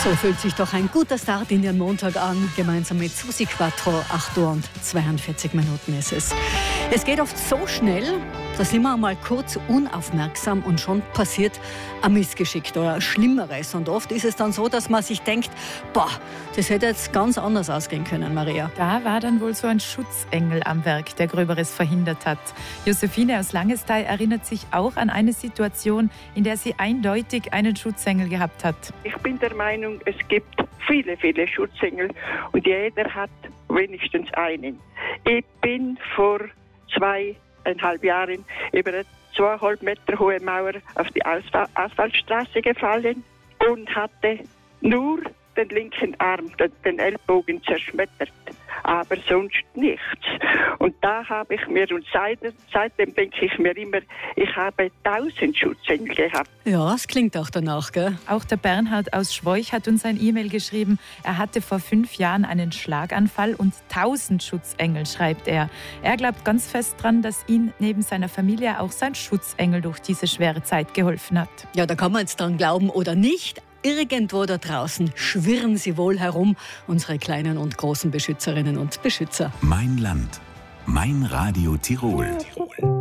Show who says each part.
Speaker 1: So fühlt sich doch ein guter Start in den Montag an, gemeinsam mit Susi Quattro. 8 Uhr und 42 Minuten ist es. Es geht oft so schnell, da sind wir einmal kurz unaufmerksam und schon passiert ein Missgeschick oder Schlimmeres. Und oft ist es dann so, dass man sich denkt, boah, das hätte jetzt ganz anders ausgehen können, Maria.
Speaker 2: Da war dann wohl so ein Schutzengel am Werk, der Gröberes verhindert hat. Josephine aus Langestei erinnert sich auch an eine Situation, in der sie eindeutig einen Schutzengel gehabt hat.
Speaker 3: Ich bin der Meinung, es gibt viele, viele Schutzengel und jeder hat wenigstens einen. Ich bin vor 2,5 Jahren über eine 2,5 Meter hohe Mauer auf die Asphaltstraße gefallen und hatte nur den linken Arm, den Ellbogen zerschmettert, aber sonst nichts. Und da habe ich mir, und seitdem denke ich mir immer, ich habe 1000 Schutzengel gehabt.
Speaker 1: Ja, es klingt auch danach, gell?
Speaker 2: Auch der Bernhard aus Schwoich hat uns ein E-Mail geschrieben. Er hatte vor 5 Jahren einen Schlaganfall und 1000 Schutzengel, schreibt er. Er glaubt ganz fest dran, dass ihn neben seiner Familie auch sein Schutzengel durch diese schwere Zeit geholfen hat.
Speaker 1: Ja, da kann man jetzt dran glauben oder nicht. Irgendwo da draußen schwirren sie wohl herum, unsere kleinen und großen Beschützerinnen und Beschützer.
Speaker 4: Mein Land, mein Radio Tirol.